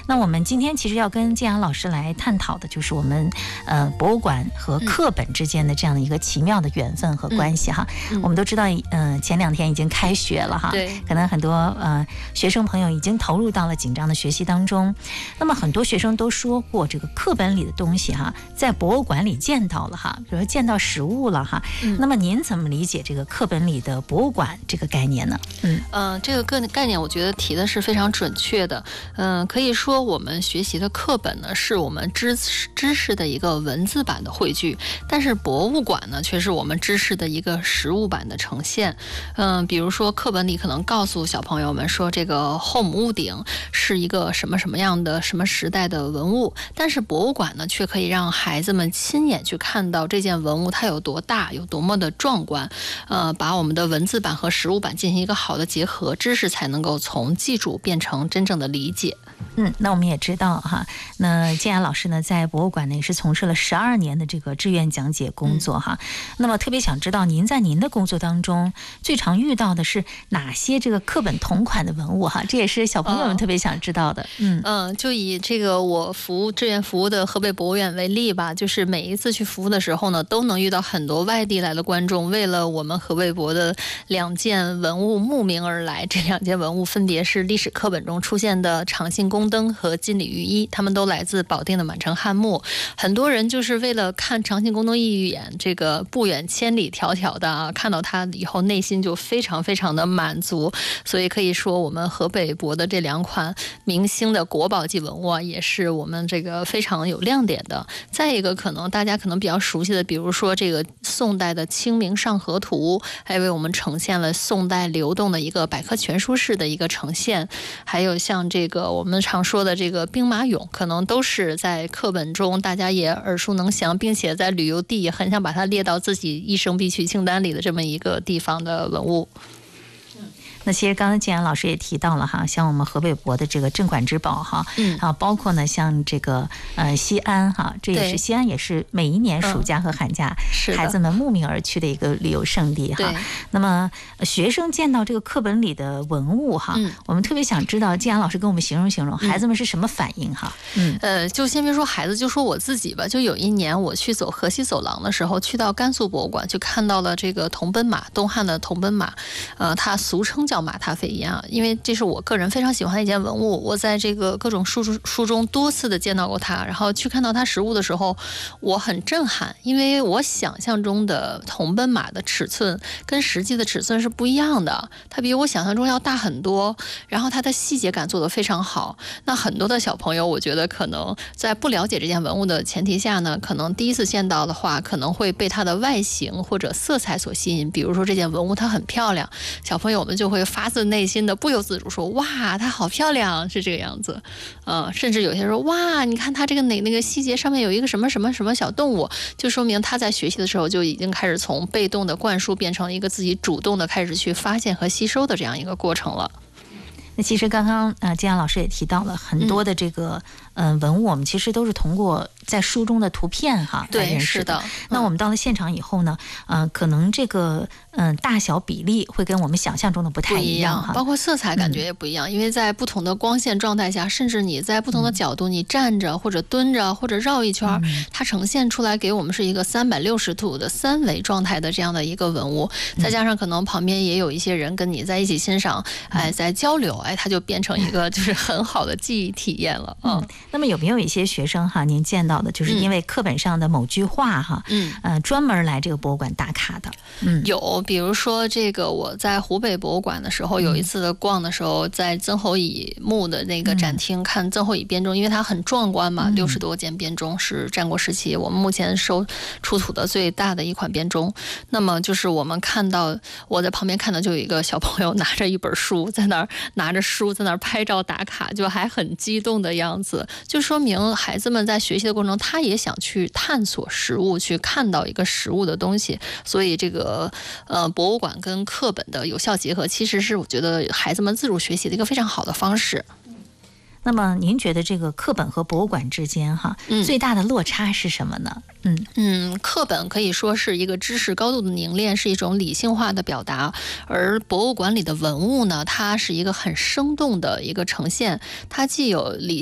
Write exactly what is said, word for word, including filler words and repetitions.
那我们今天其实要跟建阳老师来探讨的就是我们呃博物馆和课本之间的这样的一个奇妙的缘分和关系哈。嗯嗯、我们都知道，呃，前两天已经开学了哈， 对， 可能很多呃学生朋友已经投入到了紧张的学习当中。那么很多学生都说过，这个课本里的东西哈，在博物馆里见到了哈，比如说见到实物了哈。嗯、那么您怎么理解这个课本里的博物馆这个概念呢？ 嗯，呃，这个个概念我觉得提的是非常准确的。嗯、呃，可以说我们学习的课本呢，是我们知知识的一个文字版的汇聚，但是博物馆呢，却是我们知识的一个实物版的呈现。嗯、呃，比如说课本里可能告诉小朋友们说，这个后母屋顶是一个什么什么样的什么时代的文物，但是博物馆呢，却可以让孩子们亲眼去看到这件文物它有多大，有多么的壮观。呃，把我们的文字版和实物版进行一个好的结合，知识才能够从记住变成真正的理解。 嗯，那我们也知道哈，那建阳老师呢，在博物馆呢也是从事了十二年的这个志愿讲解工作哈。嗯、那么特别想知道，您在您的工作当中最常遇到的是哪些这个课本同款的文物哈？这也是小朋友们特别想知道的。嗯嗯，就以这个我服务志愿服务的河北博物院为例吧，就是每一次去服务的时候呢，都能遇到很多外地来的观众，为了我们河北博的两件文物慕名而来。这两件文物分别是历史课本中出现的长信宫灯和金缕玉衣，他们都来自保定的满城汉墓。很多人就是为了看长信宫灯一眼，这个不远千里迢迢的啊，看到它以后内心就非常非常的满足。所以可以说，我们河北博的这两款明星的国宝级文物啊，也是我们这个非常有亮点的。再一个，可能大家可能比较熟悉的，比如说这个宋代的《清明上河图》，还为我们呈现了宋代流动的一个百科全书式的一个呈现。还有像这个我们常说的这个兵马俑，可能都是在课本中大家也耳熟能详，并且在旅游地也很想把它列到自己一生必去清单里的这么一个地方的文物。 那其实刚才建阳老师也提到了哈，像我们河北博的这个镇馆之宝哈， 嗯啊，包括呢像这个呃西安哈，这也是西安也是每一年暑假和寒假、嗯、孩子们慕名而去的一个旅游胜地哈。那么学生见到这个课本里的文物哈，嗯、我们特别想知道建阳老师跟我们形容形容、嗯、孩子们是什么反应哈？ 嗯，呃，就先别说孩子，就说我自己吧。就有一年我去走河西走廊的时候，去到甘肃博物馆，就看到了这个铜奔马，东汉的铜奔马，呃，它俗称叫马踏飞燕啊，因为这是我个人非常喜欢的一件文物，我在这个各种书书中多次的见到过它，然后去看到它实物的时候，我很震撼，因为我想象中的铜奔马的尺寸跟实际的尺寸是不一样的，它比我想象中要大很多，然后它的细节感做得非常好。那很多的小朋友，我觉得可能在不了解这件文物的前提下呢，可能第一次见到的话，可能会被它的外形或者色彩所吸引，比如说这件文物它很漂亮，小朋友们就会发自内心的不由自主说哇它好漂亮，是这个样子。呃，甚至有些说哇你看它这个哪那个细节上面有一个什么什么什么小动物，就说明他在学习的时候就已经开始从被动的灌输变成一个自己主动的开始去发现和吸收的这样一个过程了。 那其实刚刚呃建阳老师也提到了很多的这个嗯、呃、文物，我们其实都是通过在书中的图片哈来认识的。 是的。 那我们到了现场以后呢，呃可能这个嗯、呃、大小比例会跟我们想象中的不太一样哈， 包括色彩感觉也不一样、嗯，因为在不同的光线状态下，甚至你在不同的角度，你站着或者蹲着或者绕一圈、嗯，它呈现出来给我们是一个三百六十度的三维状态的这样的一个文物，再加上可能旁边也有一些人跟你在一起欣赏，哎，在交流。哎，它就变成一个就是很好的记忆体验了。嗯， 嗯那么有没有一些学生哈，您见到的就是因为课本上的某句话哈，嗯，呃，专门来这个博物馆打卡的？嗯， 有，比如说这个我在湖北博物馆的时候，有一次的逛的时候，在曾侯乙墓的那个展厅看曾侯乙编钟，因为它很壮观嘛，六十多件编钟是战国时期我们目前收出土的最大的一款编钟。那么就是我们看到，我在旁边看到就有一个小朋友拿着一本书在那儿拿着书在那儿拍照打卡，就还很激动的样子，就说明孩子们在学习的过程中，他也想去探索实物，去看到一个实物的东西。所以这个呃博物馆跟课本的有效结合，其实是我觉得孩子们自主学习的一个非常好的方式。 那么您觉得这个课本和博物馆之间哈、嗯、最大的落差是什么呢？嗯嗯，课本可以说是一个知识高度的凝练，是一种理性化的表达，而博物馆里的文物呢，它是一个很生动的一个呈现，它既有理